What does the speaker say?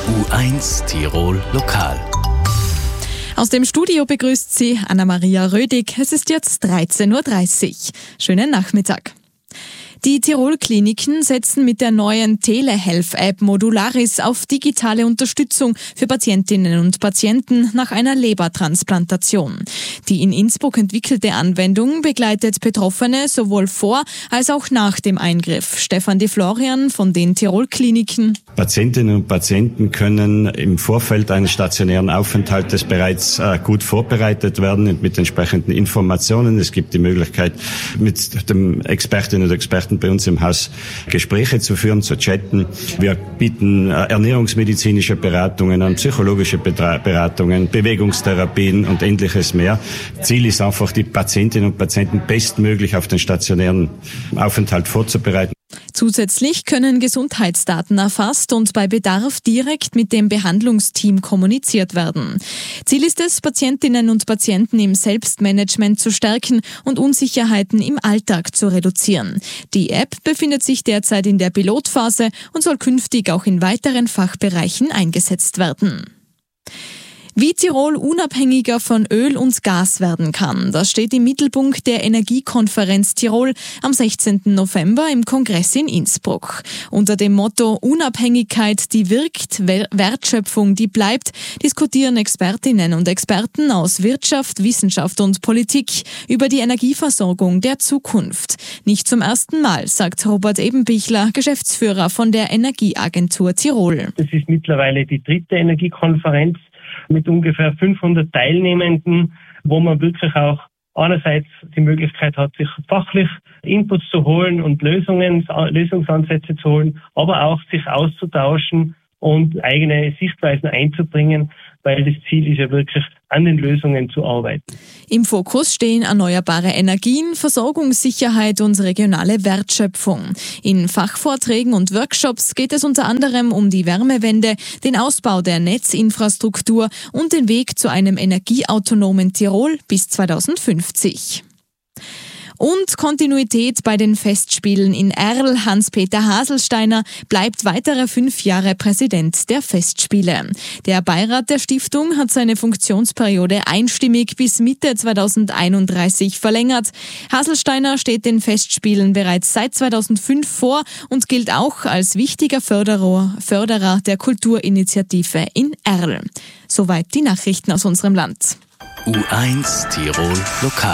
U1 Tirol Lokal. Aus dem Studio begrüßt Sie Anna-Maria Rödig. Es ist jetzt 13.30 Uhr. Schönen Nachmittag. Die Tirol-Kliniken setzen mit der neuen Telehealth-App Modularis auf digitale Unterstützung für Patientinnen und Patienten nach einer Lebertransplantation. Die in Innsbruck entwickelte Anwendung begleitet Betroffene sowohl vor als auch nach dem Eingriff. Stefan de Florian von den Tirol-Kliniken. Patientinnen und Patienten können im Vorfeld eines stationären Aufenthaltes bereits gut vorbereitet werden und mit entsprechenden Informationen. Es gibt die Möglichkeit, mit dem Expertinnen und Experten bei uns im Haus Gespräche zu führen, zu chatten. Wir bieten ernährungsmedizinische Beratungen an, psychologische Beratungen, Bewegungstherapien und ähnliches mehr. Ziel ist einfach, die Patientinnen und Patienten bestmöglich auf den stationären Aufenthalt vorzubereiten. Zusätzlich können Gesundheitsdaten erfasst und bei Bedarf direkt mit dem Behandlungsteam kommuniziert werden. Ziel ist es, Patientinnen und Patienten im Selbstmanagement zu stärken und Unsicherheiten im Alltag zu reduzieren. Die App befindet sich derzeit in der Pilotphase und soll künftig auch in weiteren Fachbereichen eingesetzt werden. Wie Tirol unabhängiger von Öl und Gas werden kann, das steht im Mittelpunkt der Energiekonferenz Tirol am 16. November im Kongress in Innsbruck. Unter dem Motto Unabhängigkeit, die wirkt, Wertschöpfung, die bleibt, diskutieren Expertinnen und Experten aus Wirtschaft, Wissenschaft und Politik über die Energieversorgung der Zukunft. Nicht zum ersten Mal, sagt Robert Ebenbichler, Geschäftsführer von der Energieagentur Tirol. Das ist mittlerweile die 3. Energiekonferenz mit ungefähr 500 Teilnehmenden, wo man wirklich auch einerseits die Möglichkeit hat, sich fachlich Inputs zu holen und Lösungsansätze zu holen, aber auch sich auszutauschen und eigene Sichtweisen einzubringen, weil das Ziel ist ja wirklich, an den Lösungen zu arbeiten. Im Fokus stehen erneuerbare Energien, Versorgungssicherheit und regionale Wertschöpfung. In Fachvorträgen und Workshops geht es unter anderem um die Wärmewende, den Ausbau der Netzinfrastruktur und den Weg zu einem energieautonomen Tirol bis 2050. Und Kontinuität bei den Festspielen in Erl. Hans-Peter Haselsteiner bleibt weitere 5 Jahre Präsident der Festspiele. Der Beirat der Stiftung hat seine Funktionsperiode einstimmig bis Mitte 2031 verlängert. Haselsteiner steht den Festspielen bereits seit 2005 vor und gilt auch als wichtiger Förderer der Kulturinitiative in Erl. Soweit die Nachrichten aus unserem Land. U1 Tirol Lokal.